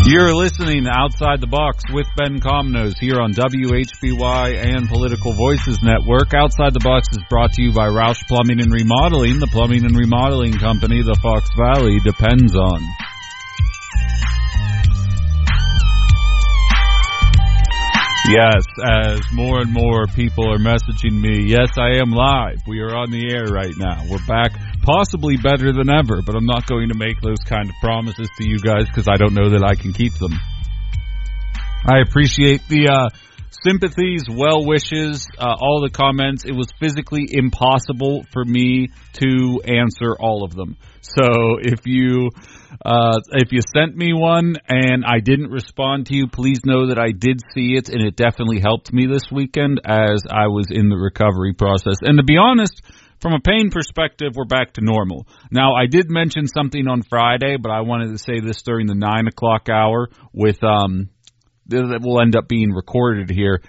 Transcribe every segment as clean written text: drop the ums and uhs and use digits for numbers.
You're listening to Outside the Box with Ben Comnos here on WHBY and Political Voices Network. Outside the Box is brought to you by Roush Plumbing and Remodeling, the plumbing and remodeling company the Fox Valley depends on. Yes, as more and more people are messaging me, yes, I am live. We are on the air right now. We're back, possibly better than ever, but I'm not going to make those kind of promises to you guys because I don't know that I can keep them. I appreciate the sympathies, well wishes, all the comments. It was physically impossible for me to answer all of them. So if you sent me one and I didn't respond to you, please know that I did see it, and it definitely helped me this weekend as I was in the recovery process. And to be honest, from a pain perspective, we're back to normal. Now, I did mention something on Friday, but I wanted to say this during the 9 o'clock hour with that will end up being recorded here.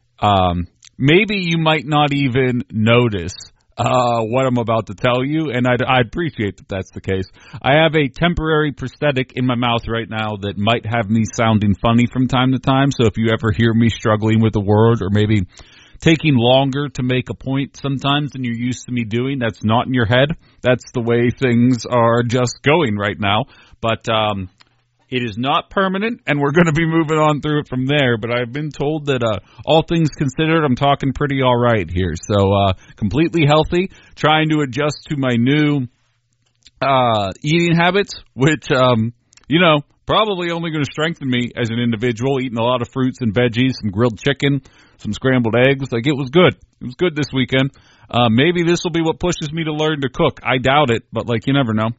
Maybe you might not even notice what I'm about to tell you, and I'd appreciate that that's the case. I have a temporary prosthetic in my mouth right now that might have me sounding funny from time to time, so if you ever hear me struggling with a word or maybe taking longer to make a point sometimes than you're used to me doing, that's not in your head. That's the way things are just going right now, but it is not permanent, and we're going to be moving on through it from there, but I've been told that all things considered, I'm talking pretty all right here. So completely healthy, trying to adjust to my new eating habits, which, probably only going to strengthen me as an individual, eating a lot of fruits and veggies, some grilled chicken, some scrambled eggs. Like, it was good. It was good this weekend. Maybe this will be what pushes me to learn to cook. I doubt it, but, you never know.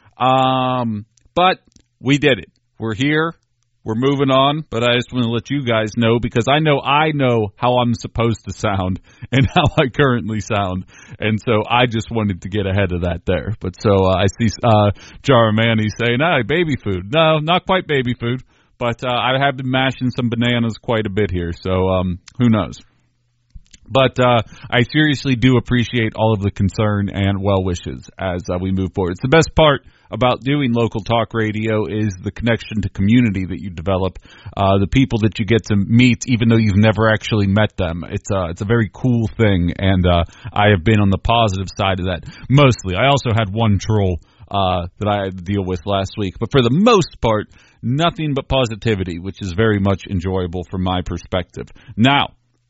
But we did it. We're here, we're moving on, but I just want to let you guys know because I know how I'm supposed to sound and how I currently sound, and so I just wanted to get ahead of that there. But so I see Jaramani saying, "Hey, baby food." No, not quite baby food, but I have been mashing some bananas quite a bit here, so who knows. But I seriously do appreciate all of the concern and well wishes as we move forward. It's the best part about doing local talk radio is the connection to community that you develop, the people that you get to meet, even though you've never actually met them. It's a very cool thing, and I have been on the positive side of that mostly. I also had one troll that I had to deal with last week, but for the most part, nothing but positivity, which is very much enjoyable from my perspective. Now,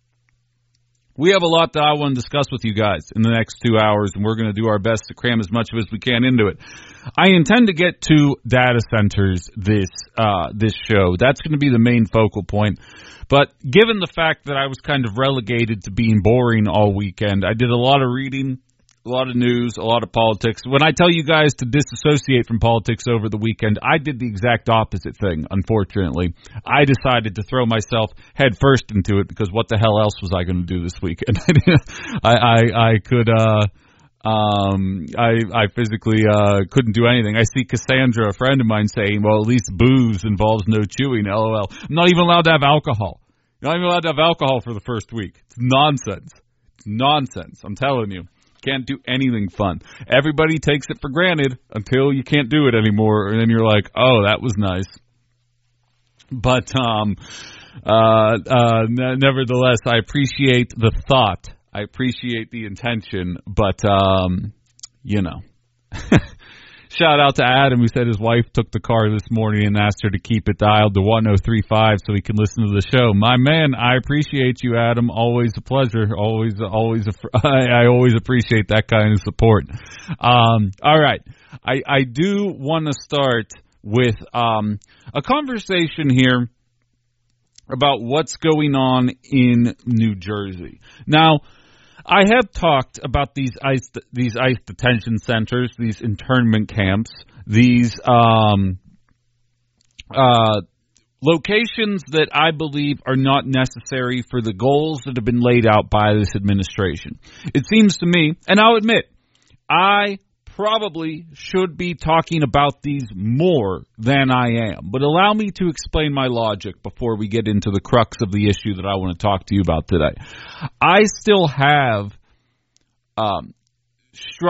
we have a lot that I want to discuss with you guys in the next 2 hours, and we're going to do our best to cram as much of as we can into it. I intend to get to data centers this show. That's going to be the main focal point. But given the fact that I was kind of relegated to being boring all weekend, I did a lot of reading, a lot of news, a lot of politics. When I tell you guys to disassociate from politics over the weekend, I did the exact opposite thing, unfortunately. I decided to throw myself head first into it because what the hell else was I going to do this weekend? I physically couldn't do anything. I see Cassandra, a friend of mine, saying, well, at least booze involves no chewing, LOL. I'm not even allowed to have alcohol. You're not even allowed to have alcohol for the first week. It's nonsense. It's nonsense, I'm telling you. Can't do anything fun. Everybody takes it for granted until you can't do it anymore, and then you're like, oh, that was nice. But nevertheless, I appreciate the thought. I appreciate the intention, but Shout out to Adam, who said his wife took the car this morning and asked her to keep it dialed to 1035 so he can listen to the show. My man, I appreciate you, Adam. Always a pleasure. I always appreciate that kind of support. All right. I do want to start with a conversation here about what's going on in New Jersey. Now, I have talked about these ICE detention centers, these internment camps, these locations that I believe are not necessary for the goals that have been laid out by this administration. It seems to me, and I'll admit, I probably should be talking about these more than I am, but allow me to explain my logic before we get into the crux of the issue that I want to talk to you about today. I still have